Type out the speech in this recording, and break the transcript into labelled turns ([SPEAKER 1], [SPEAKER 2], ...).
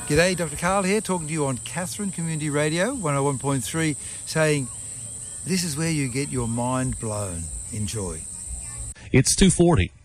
[SPEAKER 1] G'day, Dr. Karl here, talking to you on Katherine Community Radio, 101.3, saying this is where you get your mind blown. Enjoy.
[SPEAKER 2] It's 2:40.